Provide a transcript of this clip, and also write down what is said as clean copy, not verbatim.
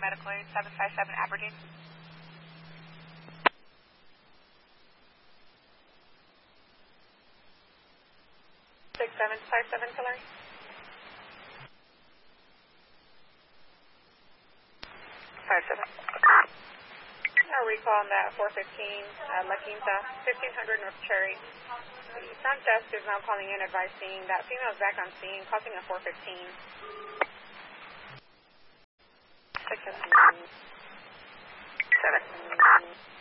medical aid, 757 Aberdeen. 6757 Hillary. Five seven. A recall on that 415 La Quinta, 1500 North Cherry. The front desk is now calling in advising that female is back on scene, causing a 415. 6 7.